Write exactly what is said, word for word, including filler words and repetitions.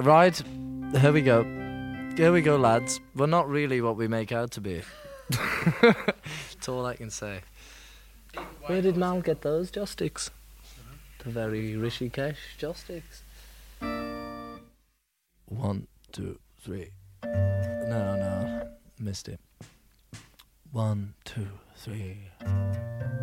Right, here we go. Here we go, lads. We're not really what we make out to be. That's all I can say. Where did Mal get those joss sticks? The very Rishikesh joss sticks. One, two, three. No, no, missed it. One, two, three.